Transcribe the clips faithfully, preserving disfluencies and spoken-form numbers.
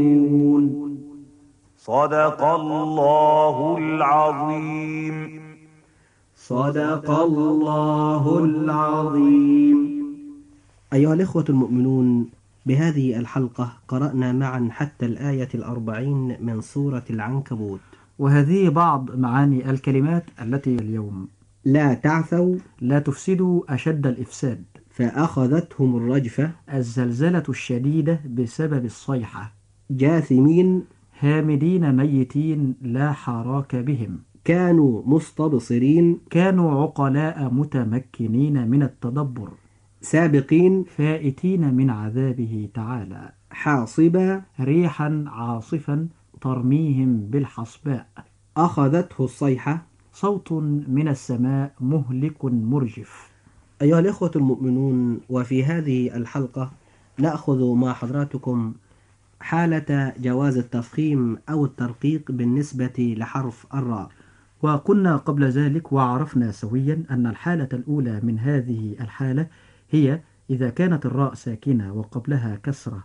صدق الله العظيم. صدق الله العظيم. أيها الإخوة المؤمنون، بهذه الحلقة قرأنا معا حتى الآية الأربعين من سورة العنكبوت، وهذه بعض معاني الكلمات التي اليوم: لا تعثوا، لا تفسدوا أشد الإفساد، فأخذتهم الرجفة، الزلزلة الشديدة بسبب الصيحة، جاثمين، هامدين ميتين لا حراك بهم، كانوا مستبصرين، كانوا عقلاء متمكنين من التدبر، سابقين، فائتين من عذابه تعالى، حاصبا، ريحا عاصفا ترميهم بالحصباء، أخذته الصيحة، صوت من السماء مهلك مرجف. أيها الإخوة المؤمنون، وفي هذه الحلقة نأخذ مع حضراتكم حالة جواز التفخيم أو الترقيق بالنسبة لحرف الراء. وقلنا قبل ذلك وعرفنا سويا أن الحالة الأولى من هذه الحالة هي إذا كانت الراء ساكنة وقبلها كسرة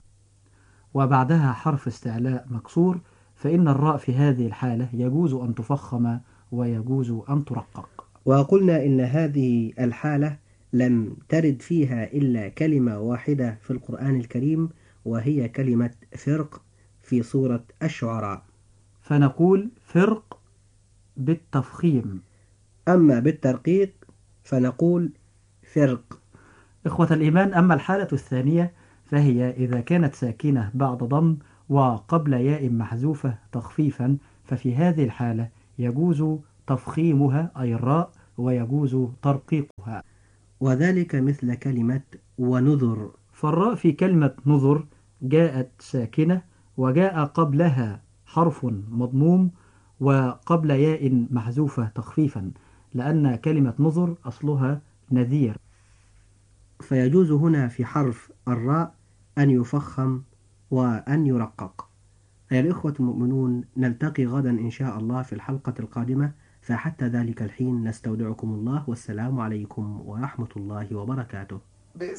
وبعدها حرف استعلاء مكسور، فإن الراء في هذه الحالة يجوز أن تفخم ويجوز أن ترقق. وقلنا إن هذه الحالة لم ترد فيها إلا كلمة واحدة في القرآن الكريم، وهي كلمة فرق في سورة الشعراء، فنقول فرق بالتفخيم. أما بالترقيق فنقول فرق. إخوة الإيمان، أما الحالة الثانية فهي إذا كانت ساكنة بعد ضم وقبل ياء محذوفة تخفيفا، ففي هذه الحالة يجوز تفخيمها أي الراء ويجوز ترقيقها، وذلك مثل كلمة ونذر. فالراء في كلمة نذر جاءت ساكنة وجاء قبلها حرف مضموم وقبل ياء محذوفة تخفيفا، لأن كلمة نذر أصلها نذير، فيجوز هنا في حرف الراء أن يفخم وأن يرقق. أيها الإخوة المؤمنون، نلتقي غدا إن شاء الله في الحلقة القادمة، فحتى ذلك الحين نستودعكم الله، والسلام عليكم ورحمة الله وبركاته.